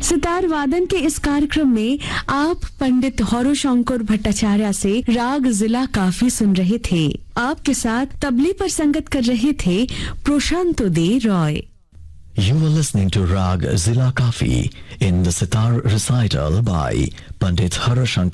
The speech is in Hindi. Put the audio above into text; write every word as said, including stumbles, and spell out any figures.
सितार वादन के इस कार्यक्रम में आप पंडित हौरोशंकर भट्टाचार्य से राग जिला काफी सुन रहे थे। आपके साथ तबले पर संगत कर रहे थे प्रशांतो दे Roy. You were listening to Rag Zila Kafi in the sitar recital by Pandit Harashankar